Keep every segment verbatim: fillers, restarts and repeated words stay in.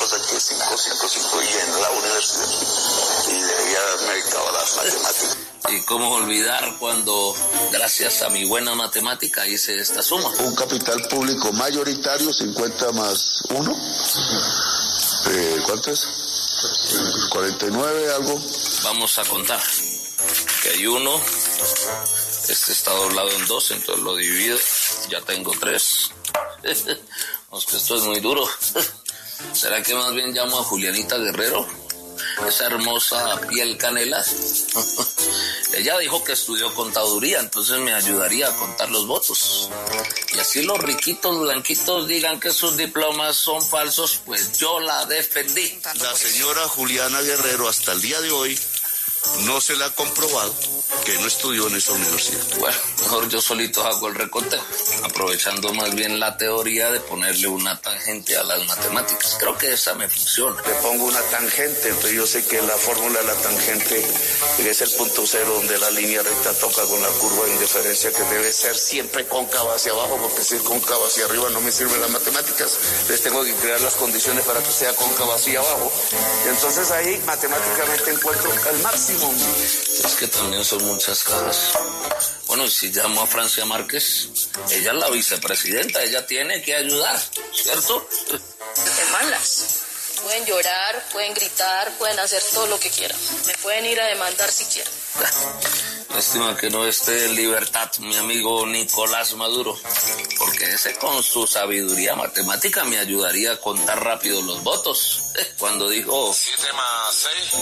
saqué cinco, cinco, cinco y en la universidad. Y debía haberme dedicado a las matemáticas. ¿Y cómo olvidar cuando, gracias a mi buena matemática, hice esta suma? Un capital público mayoritario, cincuenta más uno. Eh, ¿Cuánto es? cuarenta y nueve, algo. Vamos a contar. Que hay uno, este está doblado en dos, entonces lo divido. Ya tengo tres. Es que esto es muy duro. ¿Será que más bien llamo a Julianita Guerrero? Esa hermosa piel canela. Ella dijo que estudió contaduría, entonces me ayudaría a contar los votos. Y así los riquitos blanquitos digan que sus diplomas son falsos, pues yo la defendí. La señora Juliana Guerrero hasta el día de hoy no se le ha comprobado que no estudió en esa universidad. Bueno, mejor yo solito hago el reconteo, aprovechando más bien la teoría de ponerle una tangente a las matemáticas. Creo que esa me funciona. Le pongo una tangente, entonces yo sé que la fórmula de la tangente es el punto cero donde la línea recta toca con la curva de indiferencia, que debe ser siempre cóncava hacia abajo, porque si es cóncava hacia arriba no me sirven las matemáticas. Les tengo que crear las condiciones para que sea cóncava hacia abajo. Y entonces ahí matemáticamente encuentro el máximo. Es que también son muchas cosas. Bueno, y si llamo a Francia Márquez, ella es la vicepresidenta, ella tiene que ayudar, ¿cierto? Demandas. Pueden llorar, pueden gritar, pueden hacer todo lo que quieran. Me pueden ir a demandar si quieren. Lástima que no esté en libertad mi amigo Nicolás Maduro, porque ese con su sabiduría matemática me ayudaría a contar rápido los votos. Cuando dijo... siete más seis.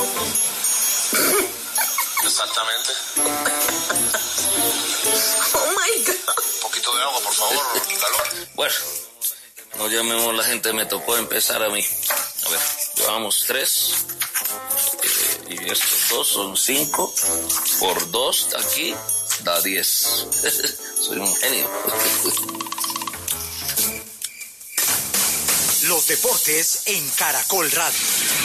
Exactamente. Oh my God. Un poquito de agua, por favor, calor. Bueno, no llamemos a la gente, me tocó empezar a mí. A ver, llevamos tres. Eh, y estos dos son cinco. Por dos aquí da diez. Soy un genio. Los deportes en Caracol Radio.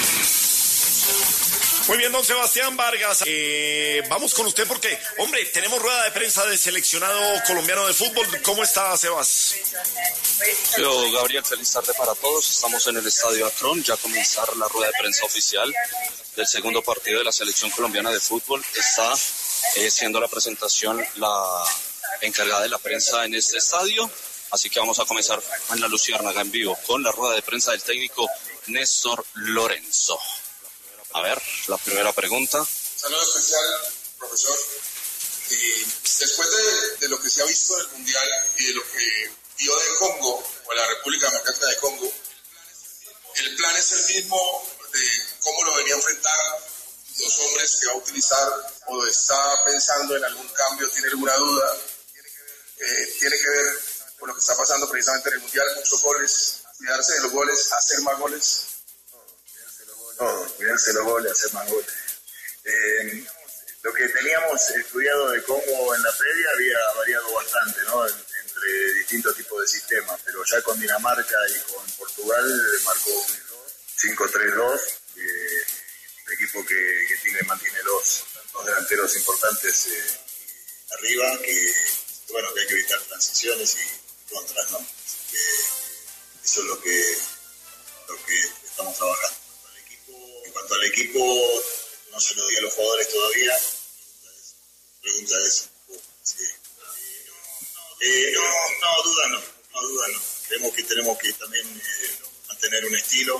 Muy bien, don Sebastián Vargas, eh, vamos con usted porque, hombre, tenemos rueda de prensa del seleccionado colombiano de fútbol. ¿Cómo está, Sebas? Yo, Gabriel, feliz tarde para todos. Estamos en el Estadio Akron, ya a comenzar la rueda de prensa oficial del segundo partido de la selección colombiana de fútbol. Está eh, siendo la presentación la encargada de la prensa en este estadio, así que vamos a comenzar en la Luciérnaga en vivo con la rueda de prensa del técnico Néstor Lorenzo. A ver, la primera pregunta. Saludo especial, profesor. Y después de, de lo que se ha visto en el Mundial y de lo que vio de Congo, o la República Democrática de Congo, ¿el plan es el mismo de cómo lo venía a enfrentar, los hombres que va a utilizar, o está pensando en algún cambio, tiene alguna duda? Eh, tiene que ver con lo que está pasando precisamente en el Mundial, muchos goles, cuidarse de los goles, hacer más goles. Todo, cuidarse los goles, hacer más goles. Eh, lo que teníamos estudiado de Congo en la previa había variado bastante, ¿no? Entre distintos tipos de sistemas, pero ya con Dinamarca y con Portugal marcó un cinco tres dos, eh, un equipo que, que tiene, mantiene dos, dos delanteros importantes eh, arriba, que bueno, que hay que evitar transiciones y contras, ¿no? Que eso es lo que, lo que estamos trabajando. En cuanto al equipo, no se lo di a los jugadores todavía. Pregunta es, sí. eh, no, no, duda no, no, duda no. Creemos que tenemos que también eh, mantener un estilo.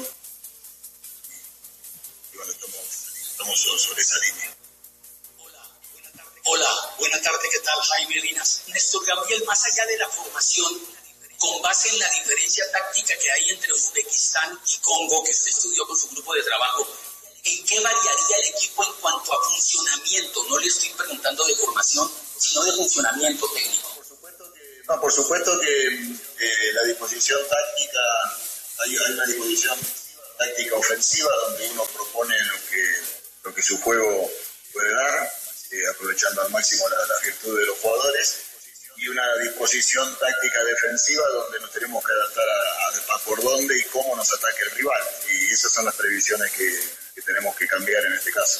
Y bueno, estamos, estamos sobre esa línea. Hola, buenas tardes. Hola, buenas tardes, ¿qué tal? Jaime Linas. Néstor Gabriel, más allá de la formación, con base en la diferencia táctica que hay entre Uzbekistán y Congo, que usted estudió con su grupo de trabajo, ¿en qué variaría el equipo en cuanto a funcionamiento? No le estoy preguntando de formación, sino de funcionamiento técnico. Por supuesto que, no, por supuesto que eh, la disposición táctica, hay, hay una disposición táctica ofensiva donde uno propone lo que, lo que su juego puede dar, eh, aprovechando al máximo la, la virtud de los jugadores, y una disposición táctica defensiva donde nos tenemos que adaptar a, a, a por dónde y cómo nos ataque el rival, y esas son las previsiones que, que tenemos que cambiar en este caso.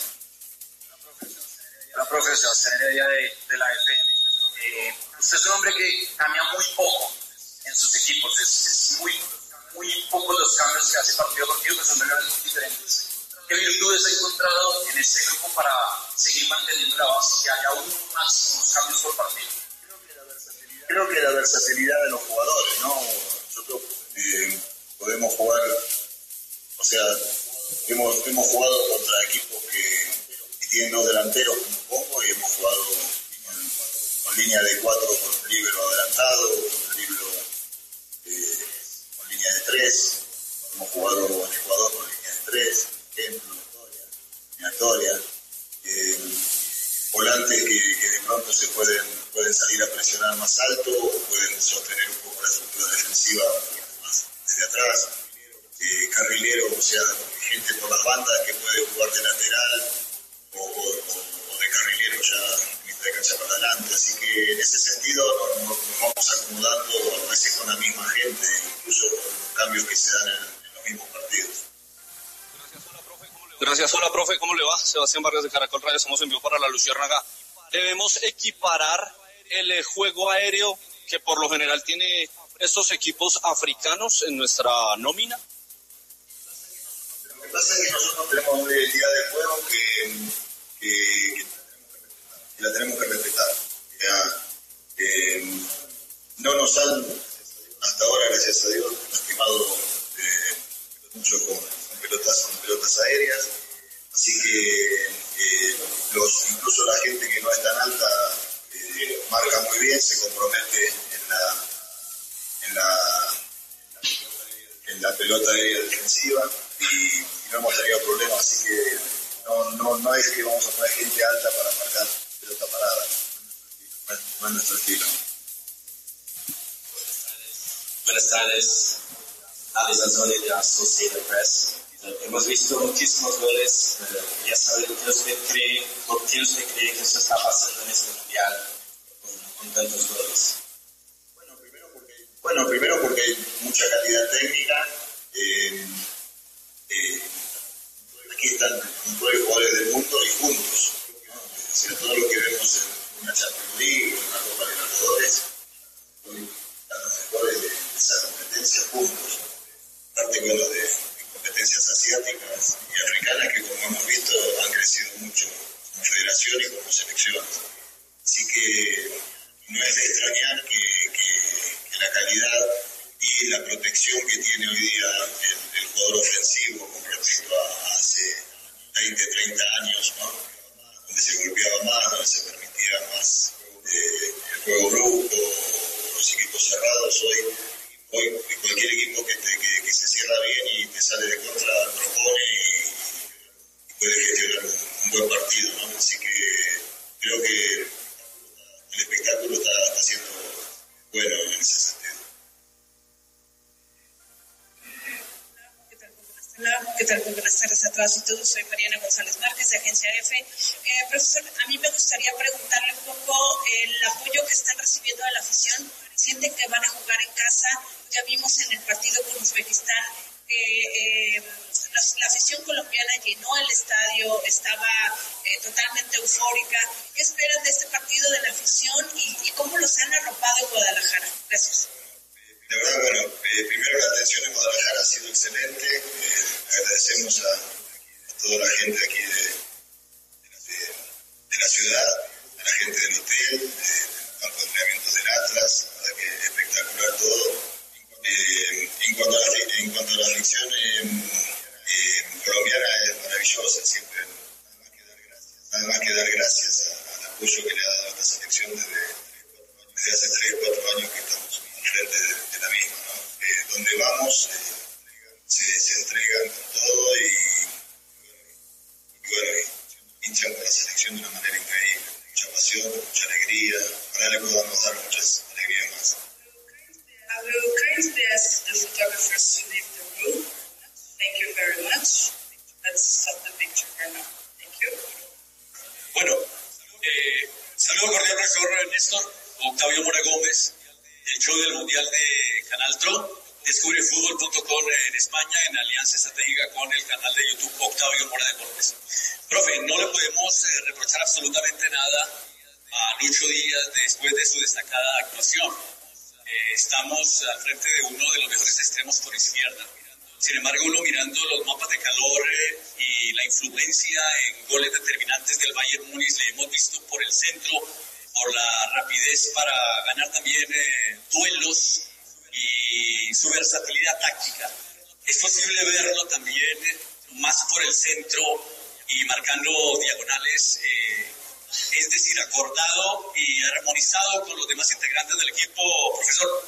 La profesora Heredia de, de la F M, eh, usted es un hombre que cambia muy poco en sus equipos, es, es muy, muy muy pocos los cambios que hace partido a partido, que son reglas muy diferentes. ¿Qué virtudes ha encontrado en este grupo para seguir manteniendo la base y que haya aún máximos cambios por partido? Creo que la versatilidad de los jugadores, ¿no? Nosotros eh, podemos jugar, o sea, hemos, hemos jugado contra equipos que, que tienen dos delanteros como Congo y hemos jugado con, con línea de cuatro con un líbero adelantado, con un líbero eh, con línea de tres, hemos jugado en Ecuador con línea de tres, ejemplo, eliminatoria, eh, volantes que, que de pronto se pueden, pueden salir a presionar más alto o pueden sostener un poco la estructura defensiva un poquito más desde atrás, eh, carrilero, o sea, gente por las bandas que puede jugar de lateral o, o, o de carrilero ya mitad de cancha para adelante, así que en ese sentido nos, nos vamos acomodando a veces con la misma gente, incluso con los cambios que se dan en, en los mismos partidos. Gracias, hola profe, ¿cómo le va? Sebastián Vargas de Caracol Radio, estamos en vivo para La Luciérnaga. Debemos equiparar el eh, juego aéreo que por lo general tiene estos equipos africanos en nuestra nómina. Lo que pasa es que nosotros tenemos una identidad de juego que, que, que la tenemos que respetar. Ya, eh, no nos han, hasta ahora, gracias a Dios, lastimado eh, mucho con, con, pelotas, con pelotas aéreas. Así que eh, los, incluso la gente que no es tan alta eh, marca muy bien, se compromete en la, en la, en la pelota aérea defensiva y, y no hemos tenido problemas, así que no, no, no es que vamos a poner gente alta para marcar pelota parada, no, no es nuestro estilo. Buenas tardes, Alex Antonio de Associated Press. Hemos visto muchísimos goles, eh, quería saber qué usted cree, por qué usted cree que eso está pasando en este mundial con, con tantos goles. Bueno, primero porque, bueno, primero porque hay mucha calidad técnica. Eh, eh, aquí están nueve jugadores del mundo y juntos, ¿no? O sea, todo lo que vemos en una Champions League o en una Copa Libertadores, están los mejores de, de esa competencia juntos. Aparte, bueno, de competencias asiáticas y africanas que, como hemos visto, han crecido mucho como federación y como selección. Así que no es de extrañar que, que, que la calidad y la protección que tiene hoy día el, el jugador ofensivo con respecto a hace veinte, treinta años, ¿no? Donde se golpeaba más, donde se permitía más eh, el juego brusco, los equipos cerrados, hoy Hoy cualquier equipo que, te, que, que se cierra bien y te sale de contra propone y, y puede gestionar un, un buen partido, ¿no? Así que creo que el espectáculo está, está siendo bueno en ese sentido. Hola, ¿qué tal? Buenas tardes a todas y todos. Soy Mariana González Márquez de Agencia F. Eh, profesor, a mí me gustaría preguntarle un poco el apoyo que están recibiendo de la afición. ¿Sienten que van a jugar en casa? Ya vimos en el partido con Uzbekistán que eh, la, la afición colombiana llenó el estadio, estaba eh, totalmente eufórica. ¿Qué esperan de este partido de la afición y, y cómo los han arropado en Guadalajara? Gracias. De verdad, bueno, eh, primero la atención en Guadalajara ha sido excelente. Eh, agradecemos a, a toda la gente aquí de, de, de la ciudad, a la gente del hotel, de, campo de entrenamientos del Atlas, la verdad que espectacular todo. Eh, en, cuanto a la, en cuanto a la afición eh, eh, colombiana es maravillosa, siempre nada más que dar gracias, nada más que dar gracias a, al apoyo que le ha dado a esta selección desde, desde hace tres, cuatro años que estamos al frente de, de la misma, ¿no? Eh, donde vamos eh, se, se entregan con todo y, y bueno, y hinchan con la selección de una manera increíble. Mucha pasión, mucha alegría. Ojalá le podamos dar muchas alegrías más. I will kindly ask the photographers to leave the room. Thank you very much. Let's stop the picture for now. Thank you. Bueno, eh, saludo cordial, profesor Néstor. Octavio Mora Gómez, el show del Mundial de Canal Tro. Descubre fútbol punto com en España en alianza estratégica con el canal de YouTube Octavio Mora Deportes. Profe, no le podemos eh, reprochar absolutamente nada a Lucho Díaz después de su destacada actuación. eh, estamos al frente de uno de los mejores extremos por izquierda. Sin embargo, uno mirando los mapas de calor eh, y la influencia en goles determinantes del Bayern Múnich, le hemos visto por el centro, por la rapidez para ganar también eh, duelos y su versatilidad táctica. Es posible verlo también eh, más por el centro y marcando diagonales, eh, es decir, acordado y armonizado con los demás integrantes del equipo, profesor.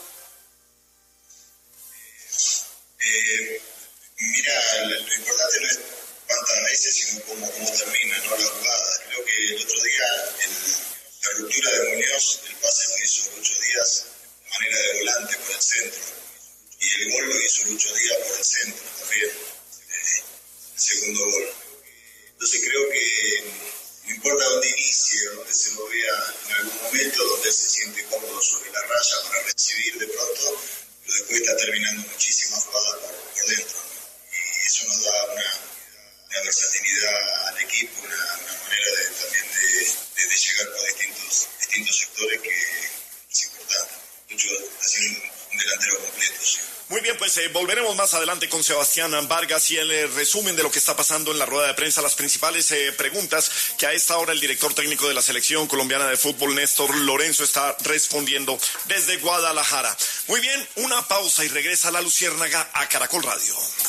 Eh, mira, lo, lo importante no es cuántas veces, sino cómo, cómo termina, ¿no? La jugada. Creo que el otro día el, la ruptura de Muñoz, el pase lo hizo Lucho Díaz de manera de volante por el centro, y el gol lo hizo Lucho Díaz por el centro también, eh, el segundo gol. Entonces creo que no importa dónde inicie, dónde se lo vea en algún momento, donde se siente cómodo sobre la raya para recibir de pronto, pero después está terminando muchísimas jugadas por, por dentro, ¿no? Y eso nos da una, una versatilidad al equipo, una, una manera de, también de, de, de llegar por distintos, distintos sectores que es importante. Mucho haciendo un, un delantero completo, sí. Muy bien, pues eh, volveremos más adelante con Sebastián Vargas y el eh, resumen de lo que está pasando en la rueda de prensa, las principales eh, preguntas que a esta hora el director técnico de la selección colombiana de fútbol, Néstor Lorenzo, está respondiendo desde Guadalajara. Muy bien, una pausa y regresa La Luciérnaga a Caracol Radio.